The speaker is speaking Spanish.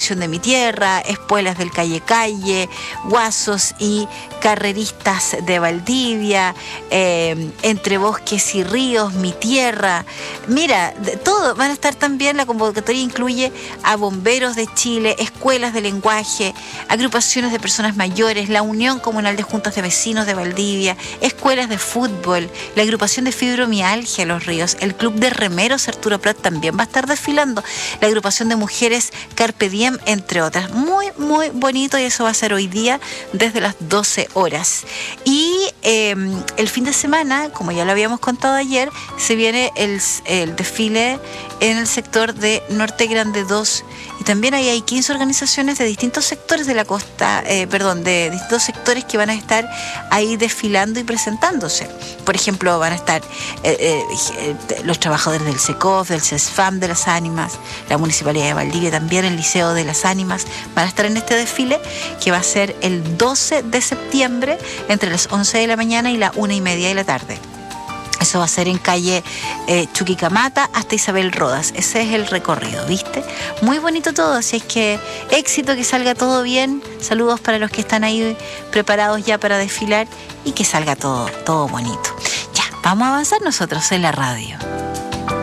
Selección de mi Tierra, Espuelas del Calle Calle, Guasos y Carreristas de Valdivia, Entre Bosques y Ríos, Mi Tierra. Mira, todo van a estar también. La convocatoria incluye a Bomberos de Chile, escuelas de lenguaje, agrupaciones de personas mayores, la Unión Comunal de Juntas de Vecinos de Valdivia, escuelas de fútbol, la agrupación de fibromialgia Los Ríos, el Club de Remeros Arturo Prat también va a estar desfilando, la agrupación de mujeres Carpe Diem, entre otras. Muy, muy bonito, y eso va a ser hoy día desde las 12 horas. Y el fin de semana, como ya lo habíamos contado ayer, se viene el desfile en el sector de Norte Grande 2, y también ahí hay 15 organizaciones de distintos sectores de la costa, de distintos sectores que van a estar ahí desfilando y presentándose. Por ejemplo, van a estar los trabajadores del SECOF, del CESFAM de las Ánimas, la Municipalidad de Valdivia, también el Liceo de las Ánimas, van a estar en este desfile que va a ser el 12 de septiembre entre las 11 de la mañana y la 1:30 de la tarde. Eso va a ser en calle Chuquicamata hasta Isabel Rodas. Ese es el recorrido, ¿viste? Muy bonito todo, así es que éxito, que salga todo bien. Saludos para los que están ahí preparados ya para desfilar, y que salga todo bonito. Ya, vamos a avanzar nosotros en la radio.